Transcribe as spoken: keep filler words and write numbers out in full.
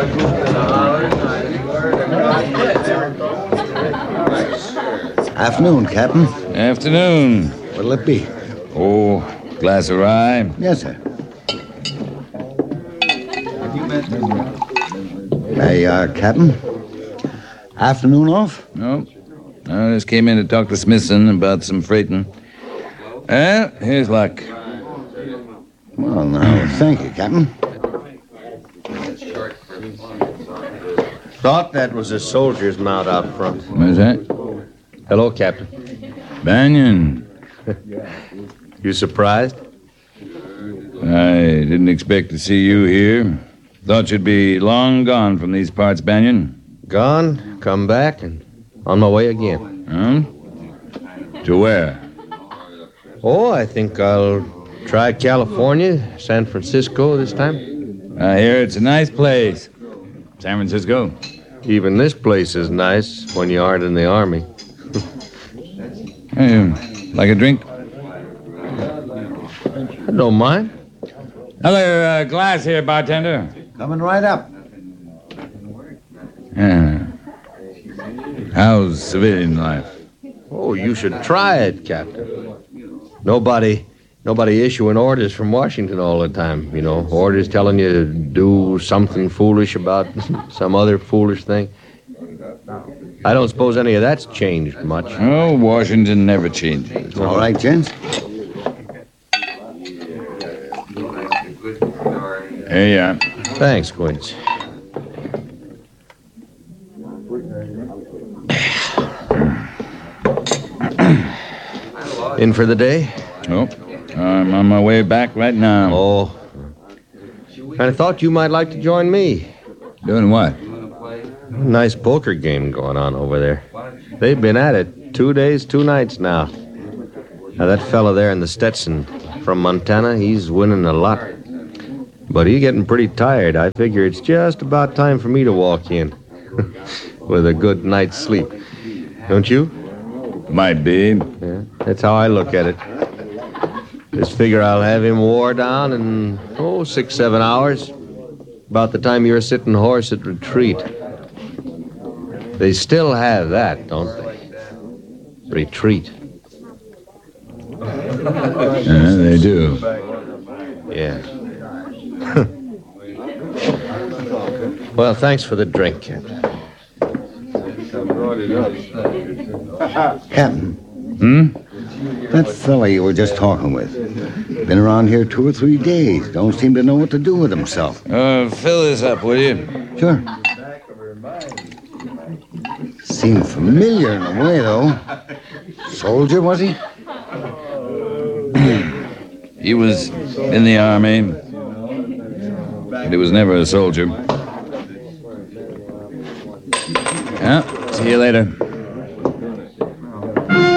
Afternoon, Captain. Afternoon. What'll it be? Oh, glass of rye? Yes, sir. Hey, uh, Captain. Afternoon off? No. I just came in to talk to Smithson about some freighting. Well, here's luck. Well, now, thank you, Captain. Thought that was a soldier's mount out front. What's that? Hello, Captain. Banyan. You surprised? I didn't expect to see you here. Thought you'd be long gone from these parts, Banyan. Gone, come back, and on my way again. Huh? To where? Oh, I think I'll try California, San Francisco this time. I hear it's a nice place. San Francisco. Even this place is nice when you aren't in the Army. Hey, like a drink? I don't mind. Another uh, glass here, bartender. Coming right up. Yeah. How's civilian life? Oh, you should try it, Captain. Nobody, nobody issuing orders from Washington all the time, you know. Orders telling you to do something foolish about some other foolish thing. I don't suppose any of that's changed much. Oh, Washington never changes. All right, gents. Here you are. Thanks, Quince. In for the day? Oh, I'm on my way back right now. Oh. I thought you might like to join me. Doing what? Nice poker game going on over there. They've been at it two days, two nights now. Now, that fella there in the Stetson from Montana, he's winning a lot. But he's getting pretty tired. I figure it's just about time for me to walk in with a good night's sleep. Don't you? Might be. Yeah, that's how I look at it. Just figure I'll have him wore down in, oh, six, seven hours. About the time you're sitting horse at retreat. They still have that, don't they? Retreat. Yeah, they do. Yeah. Well, thanks for the drink, Captain. Captain. Hmm? That fella you were just talking with. Been around here two or three days. Don't seem to know what to do with himself. Uh, fill this up, will you? Sure. Seemed familiar in a way, though. Soldier, was he? He was in the Army. But he was never a soldier. Yeah, see you later.